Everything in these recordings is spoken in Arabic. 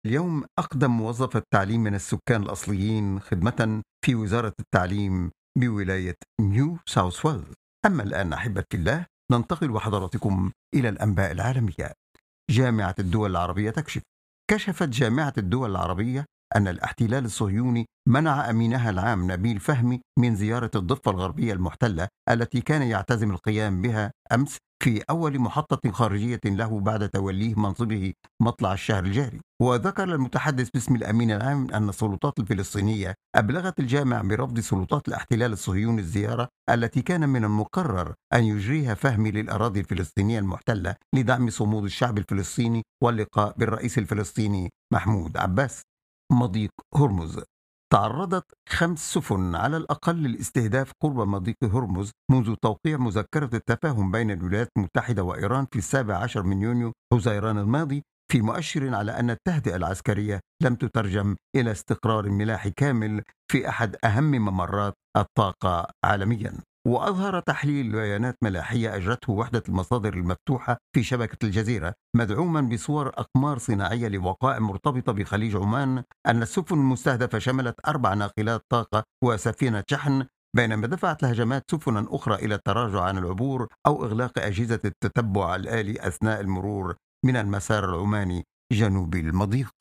اليوم أقدم موظف التعليم من السكان الأصليين خدمة في وزارة التعليم بولاية نيو ساوث ويلز. أما الآن أحبة الله، ننتقل وحضراتكم إلى الأنباء العالمية. جامعة الدول العربية تكشف. كشفت جامعة الدول العربية أن الاحتلال الصهيوني منع أمينها العام نبيل فهمي من زيارة الضفة الغربية المحتلة التي كان يعتزم القيام بها أمس في أول محطة خارجية له بعد توليه منصبه مطلع الشهر الجاري. وذكر المتحدث باسم الأمين العام أن السلطات الفلسطينية أبلغت الجامع برفض سلطات الاحتلال الصهيوني الزيارة التي كان من المقرر أن يجريها فهمي للأراضي الفلسطينية المحتلة لدعم صمود الشعب الفلسطيني واللقاء بالرئيس الفلسطيني محمود عباس. مضيق هرمز. تعرضت 5 سفن على الأقل للاستهداف قرب مضيق هرمز منذ توقيع مذكرة التفاهم بين الولايات المتحدة وإيران في 17 من يونيو حزيران الماضي، في مؤشر على أن التهدئة العسكرية لم تترجم إلى استقرار ملاحي كامل في أحد أهم ممرات الطاقة عالميا. وأظهر تحليل بيانات ملاحية أجرته وحدة المصادر المفتوحة في شبكة الجزيرة مدعوما بصور أقمار صناعية لوقائع مرتبطة بخليج عمان أن السفن المستهدفة شملت 4 ناقلات طاقة وسفينة شحن، بينما دفعت الهجمات سفنا أخرى إلى التراجع عن العبور أو إغلاق أجهزة التتبع الآلي أثناء المرور من المسار العماني جنوب المضيق.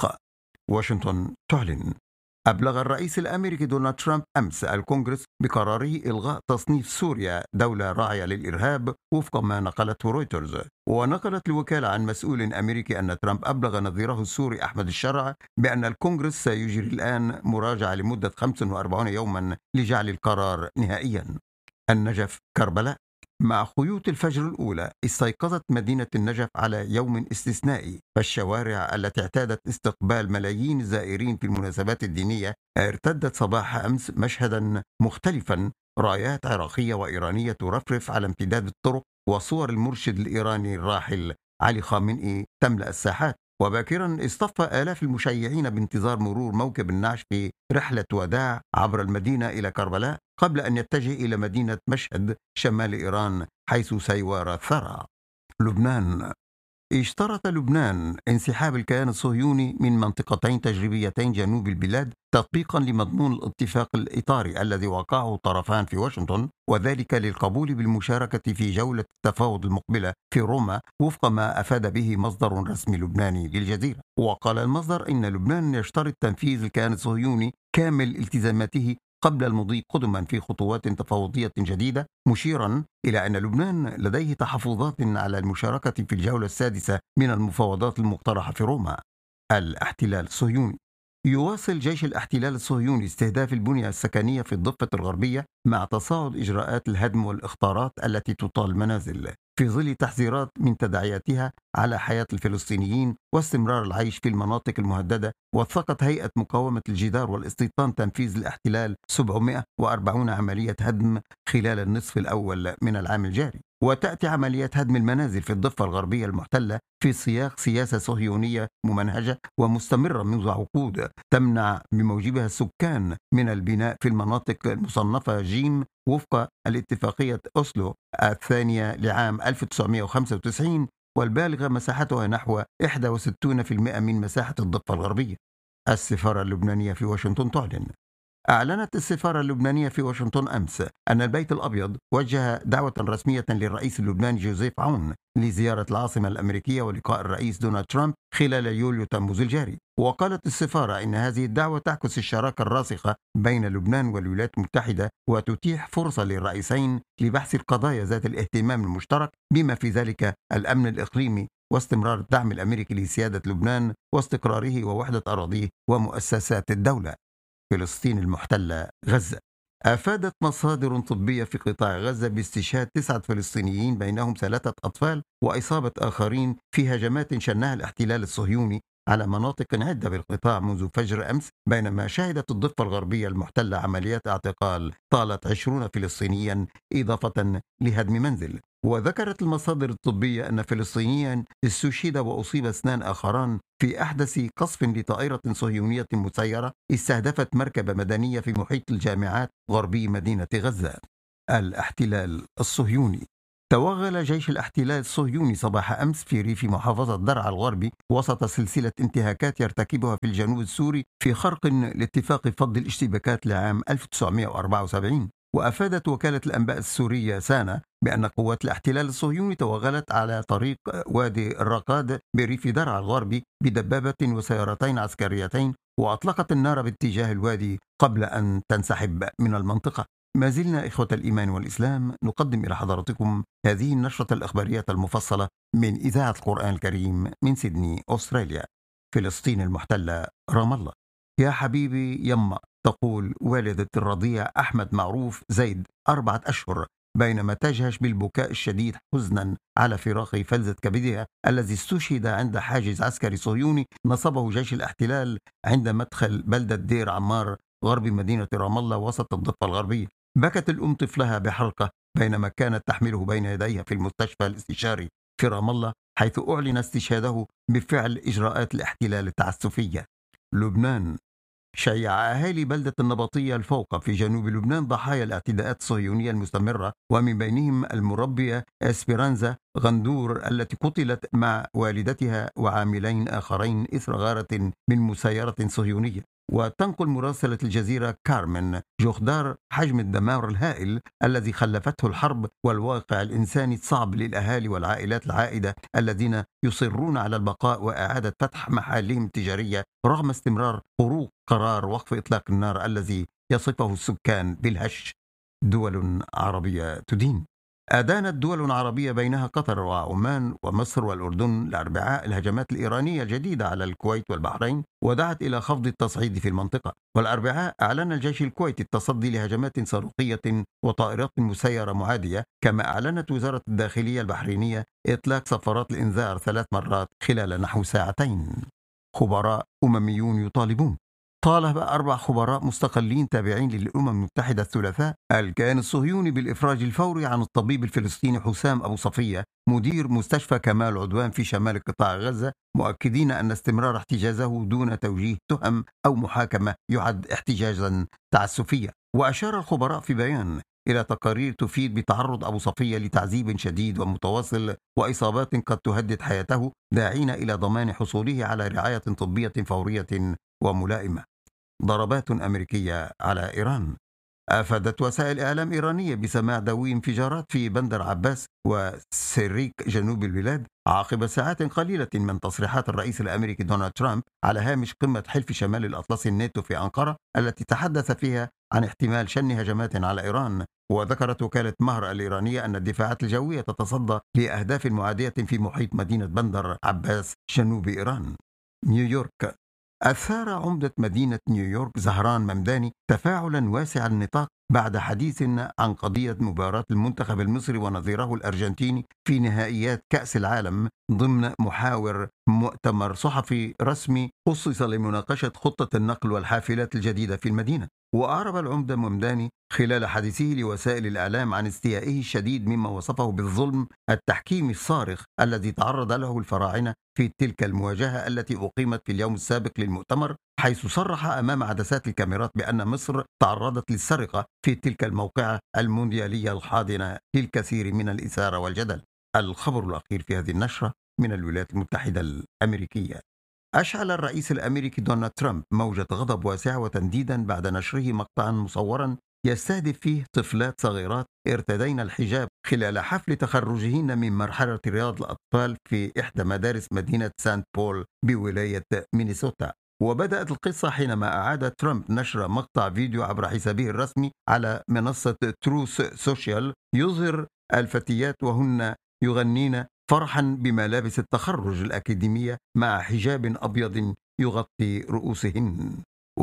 واشنطن تعلن. أبلغ الرئيس الأمريكي دونالد ترامب أمس الكونغرس بقراره إلغاء تصنيف سوريا دولة راعية للإرهاب وفق ما نقلته رويترز. ونقلت الوكالة عن مسؤول أمريكي أن ترامب أبلغ نظيره السوري أحمد الشرع بأن الكونغرس سيجري الآن مراجعة لمدة 45 يوما لجعل القرار نهائيا. النجف كربلاء. مع خيوط الفجر الأولى استيقظت مدينة النجف على يوم استثنائي، فالشوارع التي اعتادت استقبال ملايين الزائرين في المناسبات الدينية ارتدت صباح أمس مشهدا مختلفا، رايات عراقية وإيرانية ترفرف على امتداد الطرق وصور المرشد الإيراني الراحل علي خامنئي تملأ الساحات. وباكرا اصطف آلاف المشيعين بانتظار مرور موكب النعش في رحلة وداع عبر المدينة إلى كربلاء قبل أن يتجه إلى مدينة مشهد شمال إيران حيث سيوارى الثرى. لبنان. اشترط لبنان انسحاب الكيان الصهيوني من منطقتين تجريبيتين جنوب البلاد تطبيقا لمضمون الاتفاق الإطاري الذي وقعه الطرفان في واشنطن، وذلك للقبول بالمشاركة في جولة التفاوض المقبلة في روما وفق ما أفاد به مصدر رسمي لبناني للجزيرة. وقال المصدر إن لبنان يشترط تنفيذ الكيان الصهيوني كامل التزاماته قبل المضي قدما في خطوات تفاوضية جديدة، مشيرا إلى أن لبنان لديه تحفظات على المشاركة في الجولة السادسة من المفاوضات المقترحة في روما. الاحتلال الصهيوني. يواصل جيش الاحتلال الصهيوني استهداف البنية السكنية في الضفة الغربية مع تصاعد إجراءات الهدم والإخطارات التي تطال المنازل، في ظل تحذيرات من تداعياتها على حياة الفلسطينيين واستمرار العيش في المناطق المهددة. وثقت هيئة مقاومة الجدار والاستيطان تنفيذ الاحتلال 740 عملية هدم خلال النصف الأول من العام الجاري. وتأتي عمليات هدم المنازل في الضفة الغربية المحتلة في سياق سياسة صهيونية ممنهجة ومستمرة منذ عقود تمنع بموجبها السكان من البناء في المناطق المصنفة جيم وفق الاتفاقية أوسلو الثانية لعام 1995، والبالغة مساحتها نحو 61% من مساحة الضفة الغربية. السفارة اللبنانية في واشنطن تعلن. أعلنت السفارة اللبنانية في واشنطن أمس أن البيت الأبيض وجه دعوة رسمية للرئيس اللبناني جوزيف عون لزيارة العاصمة الأمريكية ولقاء الرئيس دونالد ترامب خلال يوليو تموز الجاري. وقالت السفارة إن هذه الدعوة تعكس الشراكة الراسخة بين لبنان والولايات المتحدة وتتيح فرصة للرئيسين لبحث القضايا ذات الاهتمام المشترك بما في ذلك الأمن الإقليمي واستمرار الدعم الأمريكي لسيادة لبنان واستقراره ووحدة أراضيه ومؤسسات الدولة. فلسطين المحتلة غزة. أفادت مصادر طبية في قطاع غزة باستشهاد 9 فلسطينيين بينهم 3 أطفال وإصابة آخرين في هجمات شنها الاحتلال الصهيوني على مناطق عدة بالقطاع منذ فجر أمس، بينما شهدت الضفة الغربية المحتلة عمليات اعتقال طالت 20 فلسطينيا إضافة لهدم منزل. وذكرت المصادر الطبية أن فلسطينيا استشهد وأصيب 2 آخران في أحدث قصف لطائرة صهيونية مسيرة استهدفت مركبة مدنية في محيط الجامعات غربي مدينة غزة. الاحتلال الصهيوني. توغل جيش الاحتلال الصهيوني صباح أمس في ريف محافظة درعا الغربي وسط سلسلة انتهاكات يرتكبها في الجنوب السوري في خرق لاتفاق فض الاشتباكات لعام 1974. وأفادت وكالة الأنباء السورية سانا بأن قوات الاحتلال الصهيوني توغلت على طريق وادي الرقاد بريف درعا الغربي بدبابة وسيارتين عسكريتين، وأطلقت النار باتجاه الوادي قبل أن تنسحب من المنطقة. ما زلنا إخوة الإيمان والإسلام نقدم إلى حضراتكم هذه النشرة الإخبارية المفصلة من إذاعة القرآن الكريم من سيدني، أستراليا. فلسطين المحتلة، رام الله. يا حبيبي يما، تقول والدة الرضيع أحمد معروف زيد 4 أشهر بينما تجهش بالبكاء الشديد حزنا على فراق فلذة كبدها الذي استشهد عند حاجز عسكري صهيوني نصبه جيش الاحتلال عند مدخل بلدة دير عمار غرب مدينة رام الله وسط الضفة الغربية. بكت الأم طفلها بحرقة بينما كانت تحمله بين يديها في المستشفى الاستشاري في رام الله، حيث أعلن استشهاده بفعل إجراءات الاحتلال التعسفية. لبنان. شيع أهالي بلدة النبطية الفوقة في جنوب لبنان ضحايا الاعتداءات الصهيونية المستمرة، ومن بينهم المربية إسبيرانزا غندور التي قتلت مع والدتها وعاملين آخرين إثر غارة من مسيرة صهيونية. وتنقل مراسلة الجزيرة كارمن جوخدار حجم الدمار الهائل الذي خلفته الحرب والواقع الإنساني الصعب للأهالي والعائلات العائدة الذين يصرون على البقاء وإعادة فتح محالهم التجارية رغم استمرار خروج قرار وقف إطلاق النار الذي يصفه السكان بالهش. دول عربية تدين. أدانت دول عربية بينها قطر وعمان ومصر والأردن الأربعاء الهجمات الإيرانية الجديدة على الكويت والبحرين ودعت إلى خفض التصعيد في المنطقة. والأربعاء أعلن الجيش الكويتي التصدي لهجمات صاروخية وطائرات مسيرة معادية، كما أعلنت وزارة الداخلية البحرينية إطلاق صفارات الإنذار 3 مرات خلال نحو ساعتين. خبراء أمميون يطالبون. طالب 4 خبراء مستقلين تابعين للأمم المتحدة الثلاثاء الكيان الصهيوني بالإفراج الفوري عن الطبيب الفلسطيني حسام أبو صفية مدير مستشفى كمال عدوان في شمال قطاع غزة، مؤكدين أن استمرار احتجازه دون توجيه تهم أو محاكمة يعد احتجاجا تعسفيا. وأشار الخبراء في بيان إلى تقارير تفيد بتعرض أبو صفية لتعذيب شديد ومتواصل وإصابات قد تهدد حياته، داعين إلى ضمان حصوله على رعاية طبية فورية وملائمة. ضربات أمريكية على إيران. أفادت وسائل إعلام إيرانية بسماع دوي انفجارات في بندر عباس وسيريك جنوب البلاد عقب ساعات قليلة من تصريحات الرئيس الأمريكي دونالد ترامب على هامش قمة حلف شمال الأطلسي الناتو في أنقرة التي تحدث فيها عن احتمال شن هجمات على إيران. وذكرت وكالة مهر الإيرانية أن الدفاعات الجوية تتصدى لأهداف معادية في محيط مدينة بندر عباس جنوب إيران. نيويورك. أثار عمدة مدينة نيويورك زهران ممداني تفاعلا واسع النطاق بعد حديث عن قضية مباراة المنتخب المصري ونظيره الأرجنتيني في نهائيات كأس العالم ضمن محاور مؤتمر صحفي رسمي خصص لمناقشة خطة النقل والحافلات الجديدة في المدينة. وأعرب العمدة ممداني خلال حديثه لوسائل الإعلام عن استيائه الشديد مما وصفه بالظلم التحكيمي الصارخ الذي تعرض له الفراعنة في تلك المواجهة التي أقيمت في اليوم السابق للمؤتمر، حيث صرح أمام عدسات الكاميرات بأن مصر تعرضت للسرقة في تلك الموقعة المونديالية الحاضنة للكثير من الإثارة والجدل. الخبر الأخير في هذه النشرة من الولايات المتحدة الأمريكية. أشعل الرئيس الأمريكي دونالد ترامب موجة غضب واسعة وتنديدا بعد نشره مقطعا مصورا يستهدف فيه طفلات صغيرات ارتدين الحجاب خلال حفل تخرجهن من مرحلة رياض الأطفال في إحدى مدارس مدينة سانت بول بولاية مينيسوتا. وبدأت القصة حينما أعاد ترامب نشر مقطع فيديو عبر حسابه الرسمي على منصة تروث سوشيال يظهر الفتيات وهن يغنين فرحا بملابس التخرج الأكاديمية مع حجاب أبيض يغطي رؤوسهن.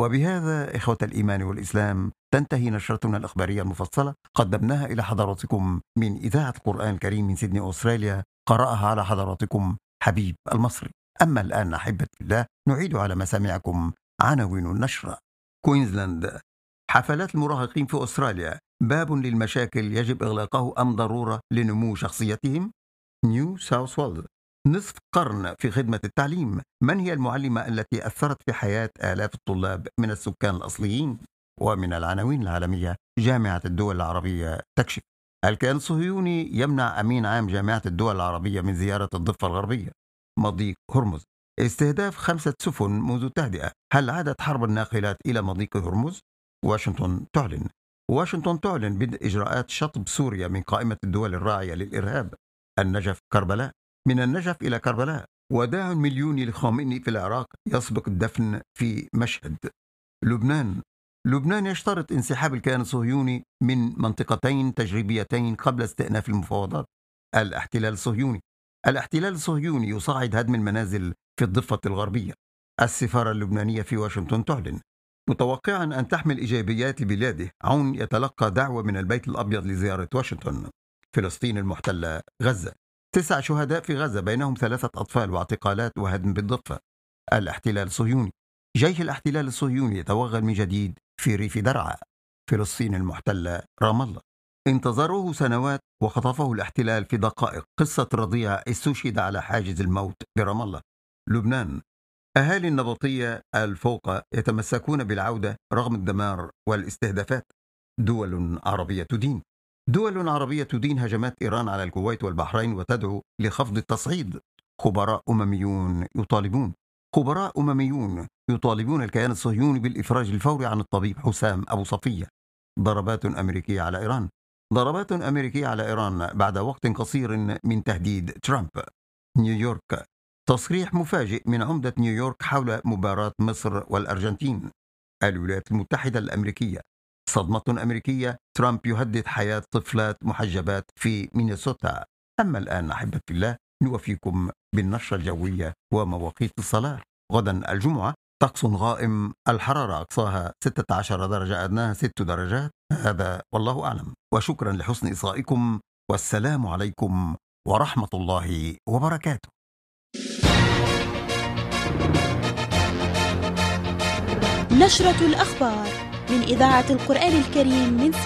وبهذا إخوة الإيمان والإسلام تنتهي نشرتنا الإخبارية المفصلة قدمناها إلى حضراتكم من إذاعة القرآن الكريم من سيدني، أستراليا. قرأها على حضراتكم حبيب المصري. أما الآن أحبة الله نعيد على مسامعكم عناوين النشرة. كوينزلاند. حفلات المراهقين في أستراليا باب للمشاكل يجب إغلاقه أم ضرورة لنمو شخصيتهم؟ نيو ساوث ويلز. نصف قرن في خدمة التعليم، من هي المعلمة التي أثرت في حياة آلاف الطلاب من السكان الأصليين؟ ومن العناوين العالمية، جامعة الدول العربية تكشف الكيان الصهيوني يمنع أمين عام جامعة الدول العربية من زيارة الضفة الغربية مضيق هرمز. استهداف 5 سفن منذ التهدئة. هل عادت حرب الناقلات إلى مضيق هرمز؟ واشنطن تعلن بدء إجراءات شطب سوريا من قائمة الدول الراعية للإرهاب. النجف كربلاء. من النجف إلى كربلاء. وداع مليوني لخامنئي في العراق يسبق الدفن في مشهد. لبنان يشترط انسحاب الكيان الصهيوني من منطقتين تجريبيتين قبل استئناف المفاوضات. الاحتلال الصهيوني يصعد هدم المنازل في الضفة الغربية. السفارة اللبنانية في واشنطن تعلن متوقعا أن تحمل إيجابيات لبلاده. عون يتلقى دعوة من البيت الأبيض لزيارة واشنطن. فلسطين المحتلة. غزة. 9 شهداء في غزة بينهم 3 أطفال واعتقالات وهدم بالضفة. الاحتلال الصهيوني. جيش الاحتلال الصهيوني يتوغل من جديد في ريف درعا. فلسطين المحتلة. رام الله. انتظروه سنوات وخطفه الاحتلال في دقائق. قصة رضيع استشهد على حاجز الموت برام الله. لبنان. أهالي النبطية الفوقة يتمسكون بالعودة رغم الدمار والاستهدافات. دول عربية تدين هجمات إيران على الكويت والبحرين وتدعو لخفض التصعيد. خبراء أمميون يطالبون الكيان الصهيوني بالإفراج الفوري عن الطبيب حسام أبو صفية. ضربات أمريكية على إيران بعد وقت قصير من تهديد ترامب. نيويورك. تصريح مفاجئ من عمدة نيويورك حول مباراة مصر والأرجنتين. الولايات المتحدة الأمريكية. صدمة أمريكية. ترامب يهدد حياة طفلات محجبات في مينيسوتا. أما الآن أحبة الله نوفيكم بالنشرة الجوية ومواقيت الصلاة. غدا الجمعة طقس غائم، الحرارة أقصاها 16 درجة، أدناها 6 درجات. هذا والله أعلم، وشكرا لحسن إصغائكم، والسلام عليكم ورحمة الله وبركاته. نشرة الأخبار من إذاعة القرآن الكريم من